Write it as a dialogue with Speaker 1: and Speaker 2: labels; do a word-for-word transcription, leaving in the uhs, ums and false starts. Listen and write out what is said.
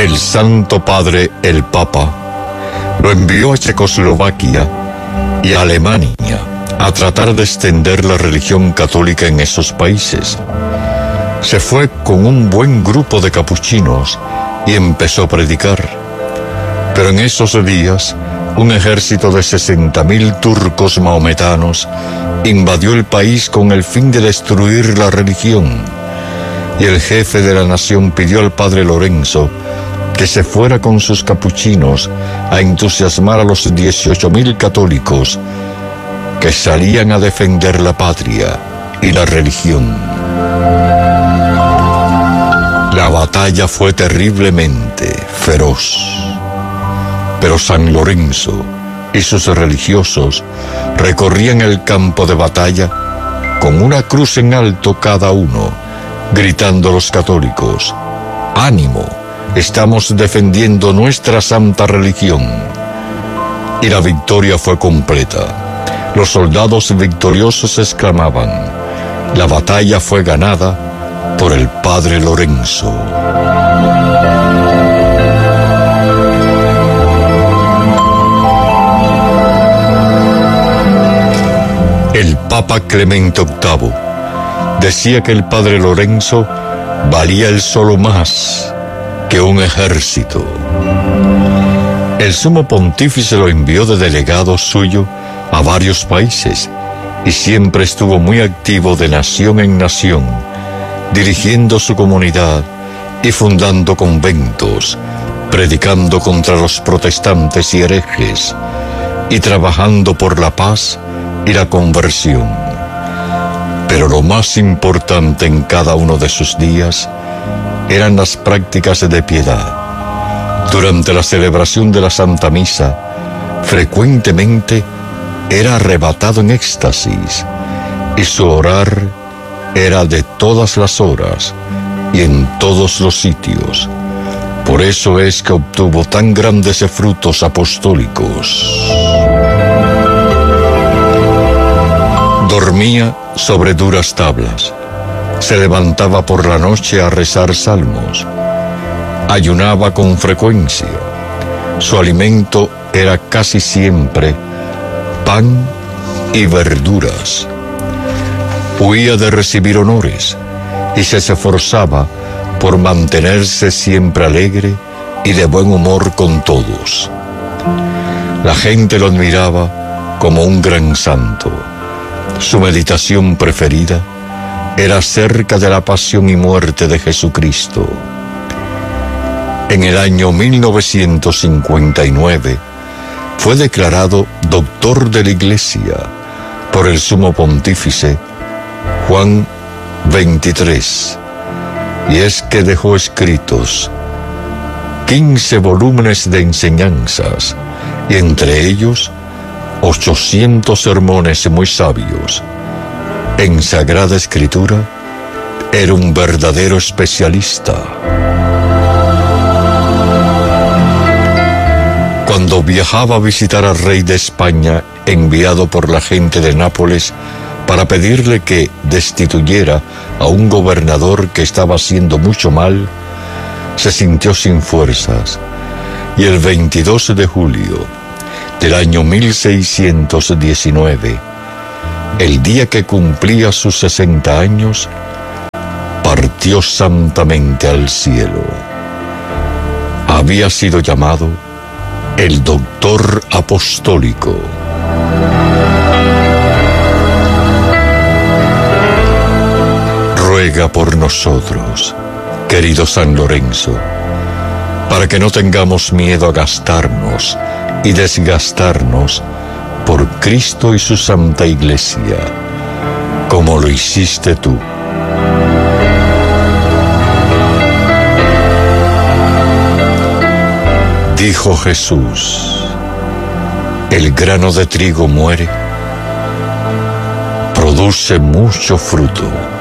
Speaker 1: El Santo Padre, el Papa, lo envió a Checoslovaquia y a Alemania a tratar de extender la religión católica en esos países. Se fue con un buen grupo de capuchinos y empezó a predicar. Pero en esos días, un ejército de sesenta mil turcos mahometanos invadió el país con el fin de destruir la religión. Y el jefe de la nación pidió al padre Lorenzo que se fuera con sus capuchinos a entusiasmar a los dieciocho mil católicos que salían a defender la patria y la religión. La batalla fue terriblemente feroz, pero San Lorenzo y sus religiosos recorrían el campo de batalla con una cruz en alto cada uno, gritando a los católicos: ¡ánimo! Estamos defendiendo nuestra santa religión. Y la victoria fue completa. Los soldados victoriosos exclamaban: la batalla fue ganada por el padre Lorenzo. El Papa Clemente octavo decía que el padre Lorenzo valía el solo más que un ejército. El sumo pontífice lo envió de delegado suyo a varios países y siempre estuvo muy activo de nación en nación, dirigiendo su comunidad y fundando conventos, predicando contra los protestantes y herejes y trabajando por la paz y la conversión. Pero lo más importante en cada uno de sus días eran las prácticas de piedad. Durante la celebración de la Santa Misa, frecuentemente era arrebatado en éxtasis, y su orar era de todas las horas y en todos los sitios. Por eso es que obtuvo tan grandes frutos apostólicos. Dormía sobre duras tablas. Se levantaba por la noche a rezar salmos. Ayunaba con frecuencia. Su alimento era casi siempre pan y verduras. Huía de recibir honores y se esforzaba por mantenerse siempre alegre y de buen humor con todos. La gente lo admiraba como un gran santo. Su meditación preferida era acerca de la pasión y muerte de Jesucristo. En el año mil novecientos cincuenta y nueve fue declarado doctor de la Iglesia por el sumo pontífice Juan veintitrés, y es que dejó escritos quince volúmenes de enseñanzas y entre ellos ochocientos sermones muy sabios. En Sagrada Escritura era un verdadero especialista. Cuando viajaba a visitar al rey de España, enviado por la gente de Nápoles para pedirle que destituyera a un gobernador que estaba haciendo mucho mal, se sintió sin fuerzas, y el veintidós de julio del año mil seiscientos diecinueve, el día que cumplía sus sesenta años, partió santamente al cielo. Había sido llamado el doctor apostólico. Ruega por nosotros, querido San Lorenzo, para que no tengamos miedo a gastarnos y desgastarnos por Cristo y su Santa Iglesia, como lo hiciste tú. Dijo Jesús: el grano de trigo muere, produce mucho fruto.